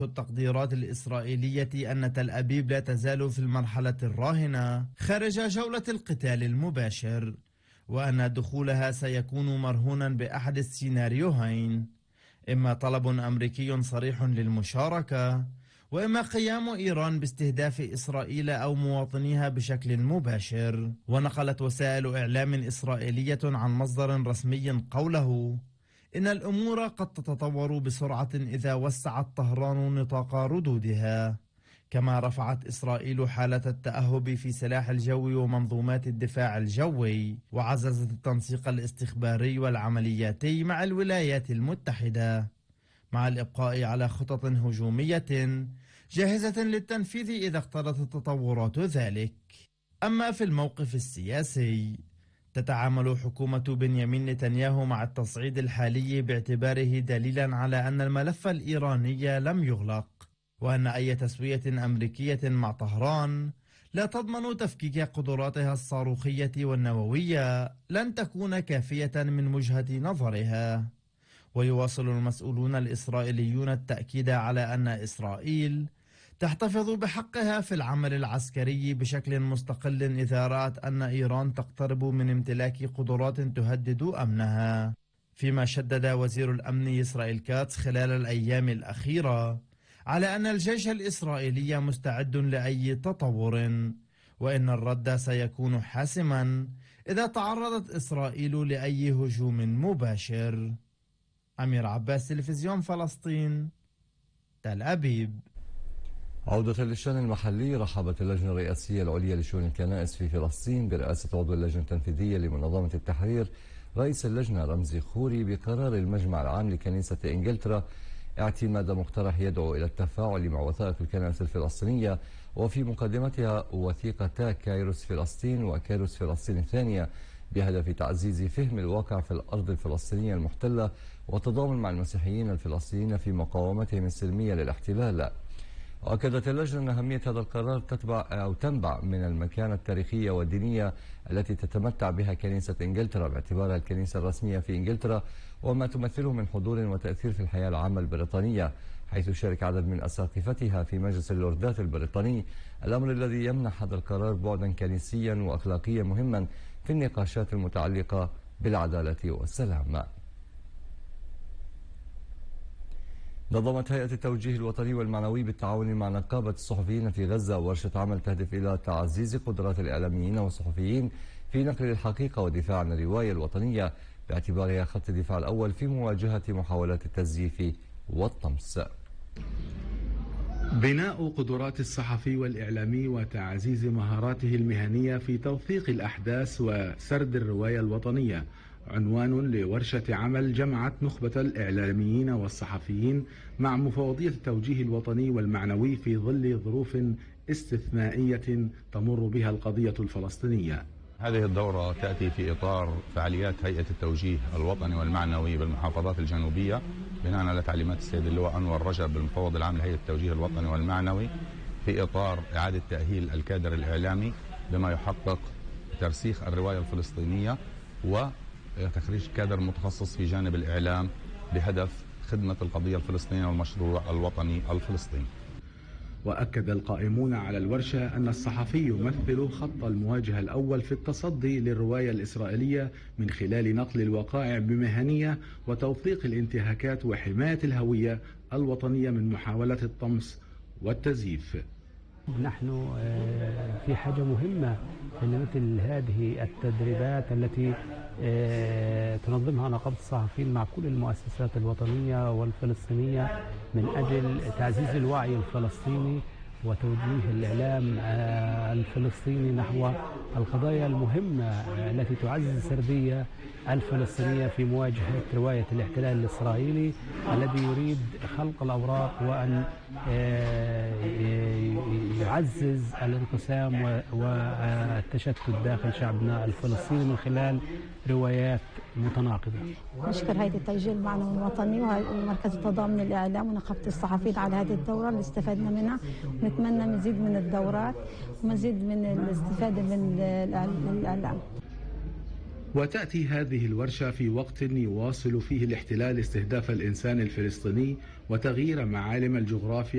التقديرات الإسرائيلية أن تل أبيب لا تزال في المرحلة الراهنة خارج جولة القتال المباشر، وأن دخولها سيكون مرهونا بأحد السيناريوهين: إما طلب أمريكي صريح للمشاركة، وإما قيام إيران باستهداف إسرائيل أو مواطنيها بشكل مباشر. ونقلت وسائل إعلام إسرائيلية عن مصدر رسمي قوله إن الأمور قد تتطور بسرعة إذا وسعت طهران نطاق ردودها. كما رفعت إسرائيل حالة التأهب في سلاح الجو ومنظومات الدفاع الجوي، وعززت التنسيق الاستخباري والعملياتي مع الولايات المتحدة، مع الإبقاء على خطط هجومية جاهزة للتنفيذ إذا اقتضت التطورات ذلك. أما في الموقف السياسي، تتعامل حكومة بنيامين نتنياهو مع التصعيد الحالي باعتباره دليلا على أن الملف الإيراني لم يغلق، وأن أي تسوية أمريكية مع طهران لا تضمن تفكيك قدراتها الصاروخية والنووية لن تكون كافية من وجهة نظرها. ويواصل المسؤولون الإسرائيليون التأكيد على أن إسرائيل تحتفظ بحقها في العمل العسكري بشكل مستقل إذا رأت أن إيران تقترب من امتلاك قدرات تهدد أمنها. فيما شدد وزير الأمن إسرائيل كاتس خلال الأيام الأخيرة على أن الجيش الإسرائيلي مستعد لأي تطور، وإن الرد سيكون حاسما إذا تعرضت إسرائيل لأي هجوم مباشر. أمير عباس، تلفزيون فلسطين، تل أبيب. عودة للشأن المحلي، رحبت اللجنة الرئاسية العليا لشؤون الكنائس في فلسطين برئاسة عضو اللجنة التنفيذية لمنظمة التحرير رئيس اللجنة رمزي خوري بقرار المجمع العام لكنيسة إنجلترا اعتماد مقترح يدعو إلى التفاعل مع وثائق الكنائس الفلسطينية، وفي مقدمتها وثيقتا كايروس فلسطين وكايروس فلسطين الثانية، بهدف تعزيز فهم الواقع في الأرض الفلسطينية المحتلة والتضامن مع المسيحيين الفلسطينيين في مقاومتهم السلمية للاحتلال. وأكدت اللجنة أن أهمية هذا القرار تنبع من المكانة التاريخية والدينية التي تتمتع بها كنيسة إنجلترا باعتبارها الكنيسة الرسمية في إنجلترا، وما تمثله من حضور وتأثير في الحياة العامة البريطانية، حيث شارك عدد من أساقفتها في مجلس اللوردات البريطاني، الأمر الذي يمنح هذا القرار بعدا كنسيا وأخلاقيا مهما في النقاشات المتعلقة بالعدالة والسلام. نظمت هيئة التوجيه الوطني والمعنوي بالتعاون مع نقابة الصحفيين في غزة ورشة عمل تهدف إلى تعزيز قدرات الإعلاميين والصحفيين في نقل الحقيقة والدفاع عن الرواية الوطنية باعتبارها خط الدفاع الأول في مواجهة محاولات التزييف والطمس. بناء قدرات الصحفي والإعلامي وتعزيز مهاراته المهنية في توثيق الأحداث وسرد الرواية الوطنية عنوان لورشة عمل جمعت نخبة الإعلاميين والصحفيين مع مفوضية التوجيه الوطني والمعنوي في ظل ظروف استثنائية تمر بها القضية الفلسطينية. هذه الدورة تأتي في إطار فعاليات هيئة التوجيه الوطني والمعنوي بالمحافظات الجنوبية بناء على تعليمات السيد اللواء أنور رجب المفوض العام لهيئة التوجيه الوطني والمعنوي في إطار إعادة تأهيل الكادر الإعلامي بما يحقق ترسيخ الرواية الفلسطينية وتخريج كادر متخصص في جانب الإعلام بهدف خدمة القضية الفلسطينية والمشروع الوطني الفلسطيني. وأكد القائمون على الورشة أن الصحفي يمثل خط المواجهة الأول في التصدي للرواية الإسرائيلية من خلال نقل الوقائع بمهنية وتوثيق الانتهاكات وحماية الهوية الوطنية من محاولة الطمس والتزييف. نحن في حاجة مهمة لمثل هذه التدريبات التي تنظمها نقابة الصحفيين مع كل المؤسسات الوطنية والفلسطينية من أجل تعزيز الوعي الفلسطيني وتوجيه الإعلام الفلسطيني نحو القضايا المهمة التي تعزز السردية الفلسطينية في مواجهة رواية الاحتلال الإسرائيلي الذي يريد خلق الأوراق وأن يعزز الانقسام والتشتت داخل شعبنا الفلسطيني من خلال روايات متناقضة. نشكر هيئة التوجيه المعنوي الوطني ومركز التضامن الإعلام ونقابة الصحفيين على هذه الدورة اللي استفدنا منها، ونتمنى مزيد من الدورات ومزيد من الاستفادة من الإعلام. وتأتي هذه الورشة في وقت يواصل فيه الاحتلال استهداف الإنسان الفلسطيني وتغيير معالم الجغرافيا